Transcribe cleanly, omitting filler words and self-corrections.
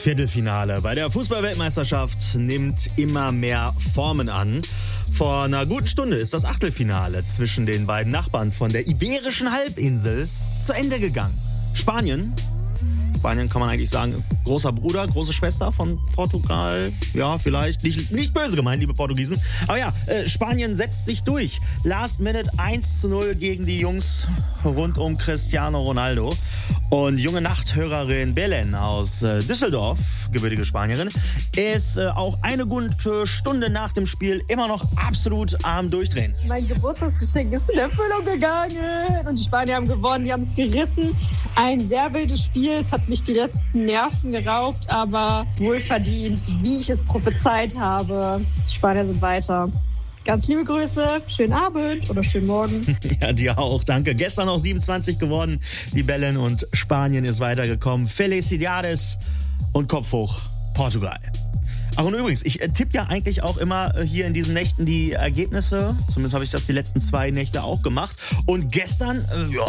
Viertelfinale bei der Fußball-Weltmeisterschaft nimmt immer mehr Formen an. Vor einer guten Stunde ist das Achtelfinale zwischen den beiden Nachbarn von der Iberischen Halbinsel zu Ende gegangen. Spanien kann man eigentlich sagen, großer Bruder, große Schwester von Portugal. Ja, vielleicht. Nicht böse gemeint, liebe Portugiesen. Aber ja, Spanien setzt sich durch. Last Minute 1:0 gegen die Jungs rund um Cristiano Ronaldo. Und junge Nachthörerin Belen aus Düsseldorf, gebürtige Spanierin, ist auch eine gute Stunde nach dem Spiel immer noch absolut am Durchdrehen. Mein Geburtstagsgeschenk ist in Erfüllung gegangen und die Spanier haben gewonnen, die haben es gerissen. Ein sehr wildes Spiel, es hat mich die letzten Nerven geraubt, aber wohlverdient, wie ich es prophezeit habe. Die Spanier sind weiter. Ganz liebe Grüße, schönen Abend oder schönen Morgen. Ja, dir auch, danke. Gestern auch 27 geworden, die Bellen, und Spanien ist weitergekommen. Felicidades und Kopf hoch, Portugal. Ach, und übrigens, ich tippe ja eigentlich auch immer hier in diesen Nächten die Ergebnisse. Zumindest habe ich das die letzten 2 Nächte auch gemacht. Und gestern,